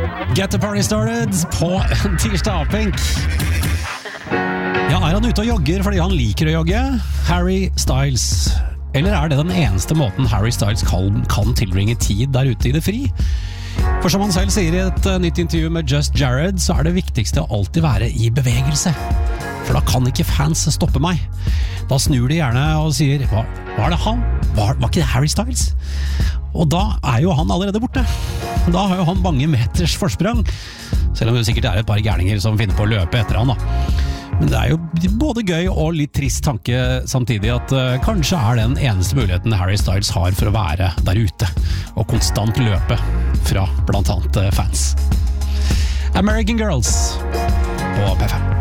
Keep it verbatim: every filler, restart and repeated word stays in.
Get the party started på en tirsdag, Pink. Ja, er han ute og jogger fordi han liker å jogge? Harry Styles. Eller er det den eneste måten Harry Styles kan, kan tilbringe tid der ute i det fri? For som han selv sier i et uh, nytt intervju med Just Jared, så er det viktigste å alltid være i bevegelse. For da kan ikke fans stoppe meg. Da snur de gjerne og sier, hva, hva er det han? Var, var ikke det Harry Styles? Og da er jo han allerede borte. Da har jo han mange meters forsprang. Selv om det sikkert er et par gærninger som finner på å løpe etter han da. Men det er jo både gøy og litt trist tanke samtidig at uh, kanskje er den eneste muligheten Harry Styles har for å være der ute og konstant løpe fra blant annet uh, fans. American Girls på P fem.